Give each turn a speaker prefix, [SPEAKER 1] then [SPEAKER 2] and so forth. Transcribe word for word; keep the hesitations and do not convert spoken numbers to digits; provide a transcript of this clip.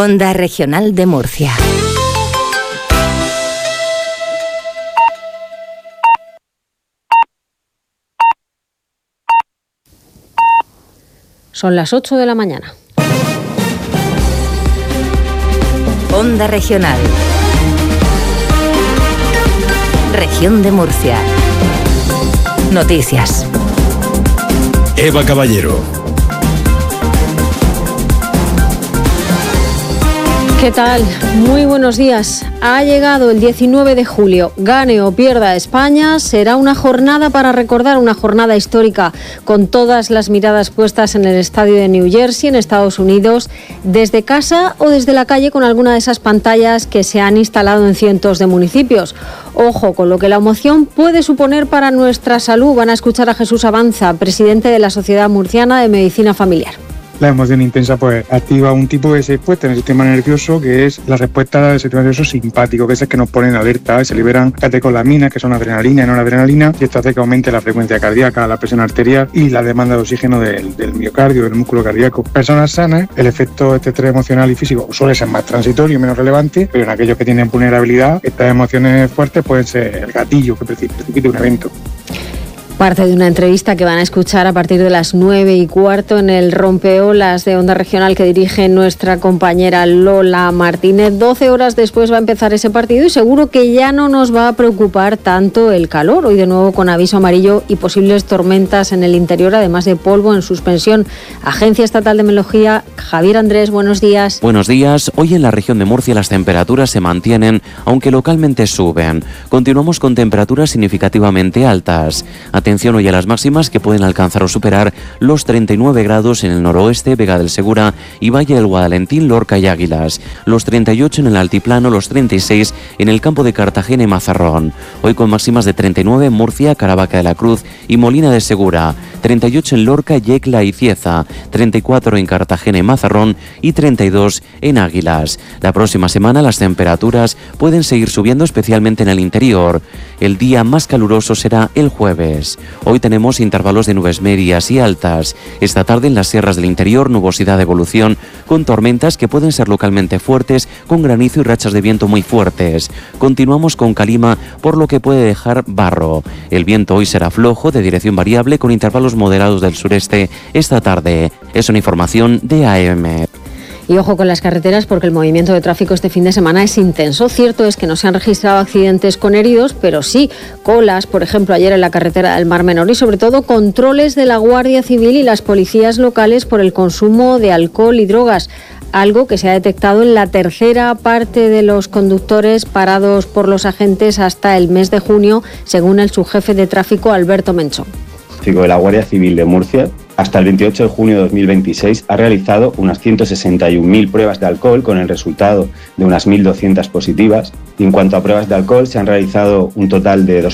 [SPEAKER 1] Onda Regional de Murcia.
[SPEAKER 2] Son las ocho de la mañana.
[SPEAKER 1] Onda Regional. Región de Murcia. Noticias.
[SPEAKER 3] Eva Caballero.
[SPEAKER 2] ¿Qué tal? Muy buenos días. Ha llegado el diecinueve de julio. Gane o pierda España, será una jornada para recordar, una jornada histórica, con todas las miradas puestas en el estadio de New Jersey, en Estados Unidos, desde casa o desde la calle, con alguna de esas pantallas que se han instalado en cientos de municipios. Ojo con lo que la emoción puede suponer para nuestra salud. Van a escuchar a Jesús Avanza, presidente de la Sociedad Murciana de Medicina Familiar.
[SPEAKER 4] La emoción intensa pues activa un tipo de respuesta en el sistema nervioso, que es la respuesta del sistema nervioso simpático, que es el que nos pone en alerta. Se liberan catecolaminas, que son adrenalina y noradrenalina, y esto hace que aumente la frecuencia cardíaca, la presión arterial y la demanda de oxígeno del, del miocardio, del músculo cardíaco. Personas sanas, el efecto de este estrés emocional y físico suele ser más transitorio y menos relevante, pero en aquellos que tienen vulnerabilidad, estas emociones fuertes pueden ser el gatillo que precipite un evento.
[SPEAKER 2] Parte de una entrevista que van a escuchar a partir de las nueve y cuarto en el Rompeolas de Onda Regional, que dirige nuestra compañera Lola Martínez. doce horas después va a empezar ese partido y seguro que ya no nos va a preocupar tanto el calor. Hoy de nuevo con aviso amarillo y posibles tormentas en el interior, además de polvo en suspensión. Agencia Estatal de Meteorología, Javier Andrés, buenos días.
[SPEAKER 5] Buenos días. Hoy en la región de Murcia las temperaturas se mantienen, aunque localmente suben. Continuamos con temperaturas significativamente altas. Atención hoy a las máximas, que pueden alcanzar o superar los treinta y nueve grados en el noroeste, Vega del Segura y Valle del Guadalentín, Lorca y Águilas. Los treinta y ocho en el altiplano, los treinta y seis en el campo de Cartagena y Mazarrón. Hoy con máximas de treinta y nueve en Murcia, Caravaca de la Cruz y Molina de Segura. treinta y ocho en Lorca, Yecla y Cieza. treinta y cuatro en Cartagena y Mazarrón y treinta y dos en Águilas. La próxima semana las temperaturas pueden seguir subiendo, especialmente en el interior. El día más caluroso será el jueves. Hoy tenemos intervalos de nubes medias y altas. Esta tarde en las sierras del interior, nubosidad de evolución, con tormentas que pueden ser localmente fuertes, con granizo y rachas de viento muy fuertes. Continuamos con calima, por lo que puede dejar barro. El viento hoy será flojo, de dirección variable, con intervalos moderados del sureste esta tarde. Es una información de A M.
[SPEAKER 2] Y ojo con las carreteras, porque el movimiento de tráfico este fin de semana es intenso. Cierto es que no se han registrado accidentes con heridos, pero sí colas, por ejemplo, ayer en la carretera del Mar Menor, y sobre todo controles de la Guardia Civil y las policías locales por el consumo de alcohol y drogas, algo que se ha detectado en la tercera parte de los conductores parados por los agentes hasta el mes de junio, según el subjefe de tráfico Alberto Menchón.
[SPEAKER 6] De la Guardia Civil de Murcia, hasta el veintiocho de junio de dos mil veintiséis, ha realizado unas ciento sesenta y un mil pruebas de alcohol, con el resultado de unas mil doscientas positivas. Y en cuanto a pruebas de alcohol, se han realizado un total de